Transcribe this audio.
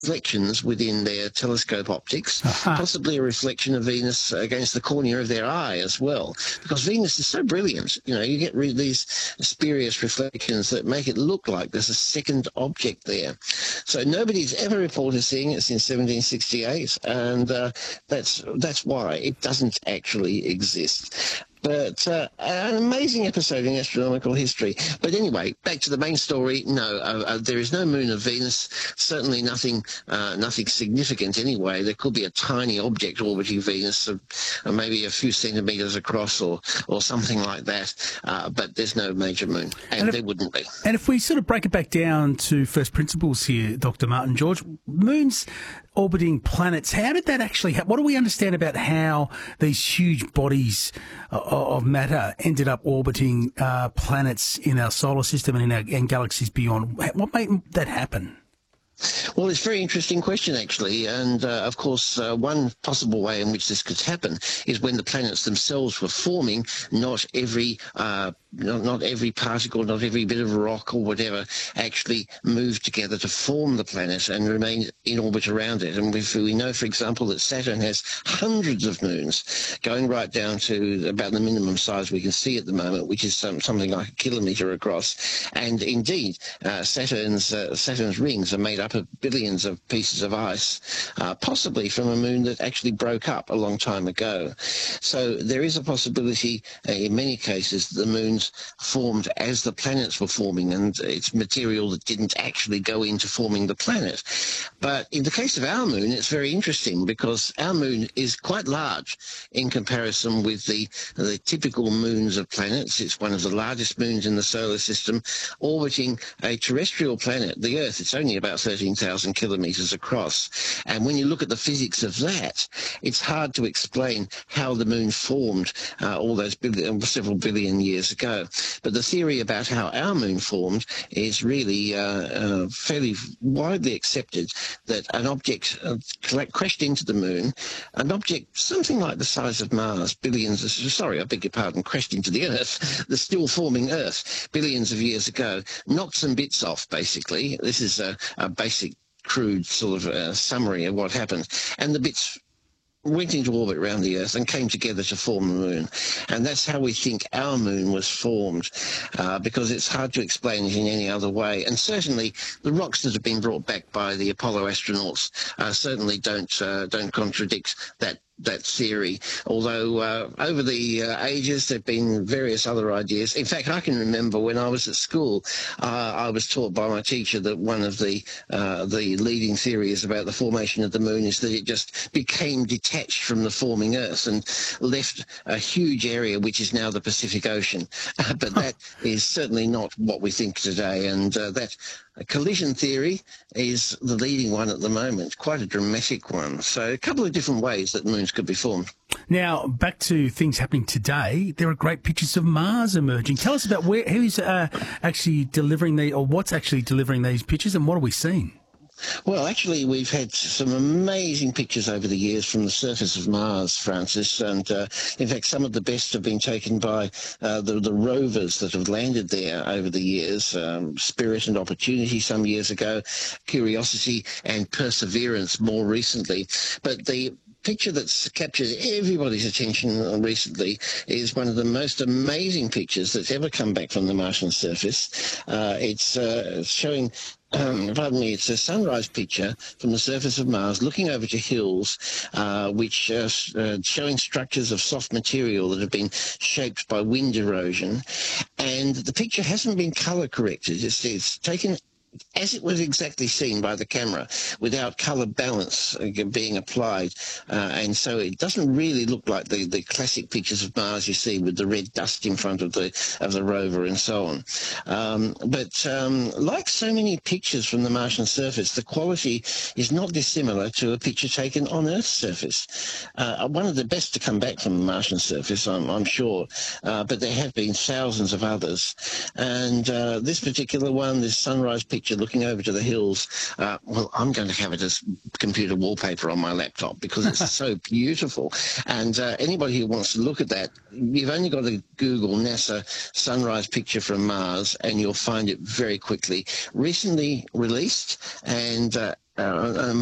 reflections within their telescope optics, possibly a reflection of Venus against the cornea of their eye as well, because Venus is so brilliant. You know, you get these spurious reflections that make it look like there's a second object there. So nobody's ever reported seeing it since 1768, and that's why it doesn't actually exist. But an amazing episode in astronomical history. But anyway, back to the main story. No, there is no moon of Venus. Certainly nothing significant anyway. There could be a tiny object orbiting Venus, maybe a few centimetres across or something like that. But there's no major moon, and there wouldn't be. And if we sort of break it back down to first principles here, Dr. Martin George, moons orbiting planets, how did that actually happen? What do we understand about how these huge bodies of matter ended up orbiting planets in our solar system and in galaxies beyond? What made that happen? Well, it's a very interesting question, actually. And, of course, one possible way in which this could happen is when the planets themselves were forming, not every particle, not every bit of rock or whatever actually moved together to form the planet and remained in orbit around it. And we know, for example, that Saturn has hundreds of moons, going right down to about the minimum size we can see at the moment, which is something like a kilometre across. And indeed, Saturn's rings are made up of billions of pieces of ice, possibly from a moon that actually broke up a long time ago. So there is a possibility, in many cases, that the moons formed as the planets were forming, and it's material that didn't actually go into forming the planet. But in the case of our moon, it's very interesting because our moon is quite large in comparison with the typical moons of planets. It's one of the largest moons in the solar system, orbiting a terrestrial planet, the Earth. It's only about 13,000 kilometres across. And when you look at the physics of that, it's hard to explain how the moon formed all those several billion years ago. But the theory about how our moon formed is really fairly widely accepted, that an object crashed into the moon, an object something like the size of Mars, crashed into the Earth, the still forming Earth, billions of years ago, knocked some bits off, basically. This is a basic, crude sort of summary of what happened. And the bits went into orbit around the Earth and came together to form the moon. And that's how we think our moon was formed, because it's hard to explain it in any other way. And certainly the rocks that have been brought back by the Apollo astronauts certainly don't contradict that theory, although over the ages there have been various other ideas. In fact, I can remember when I was at school, I was taught by my teacher that one of the leading theories about the formation of the moon is that it just became detached from the forming Earth and left a huge area which is now the Pacific Ocean. But that is certainly not what we think today, and that collision theory is the leading one at the moment, quite a dramatic one. So a couple of different ways that moons could be formed. Now, back to things happening today, there are great pictures of Mars emerging. Tell us about who's actually delivering what's actually delivering these pictures, and what are we seeing? Well, actually, we've had some amazing pictures over the years from the surface of Mars, Francis, and in fact, some of the best have been taken by the rovers that have landed there over the years, Spirit and Opportunity some years ago, Curiosity and Perseverance more recently. But the picture that's captured everybody's attention recently is one of the most amazing pictures that's ever come back from the Martian surface. It's showing it's a sunrise picture from the surface of Mars looking over to hills which are showing structures of soft material that have been shaped by wind erosion. And the picture hasn't been color corrected. It's taken as it was exactly seen by the camera, without colour balance being applied. And so it doesn't really look like the classic pictures of Mars you see with the red dust in front of the rover and so on. But like so many pictures from the Martian surface, the quality is not dissimilar to a picture taken on Earth's surface. One of the best to come back from the Martian surface, I'm sure, but there have been thousands of others. And this particular one, this sunrise picture looking over to the hills, well, I'm going to have it as computer wallpaper on my laptop because it's so beautiful. And anybody who wants to look at that, you've only got to Google NASA sunrise picture from Mars and you'll find it very quickly. Recently released, and a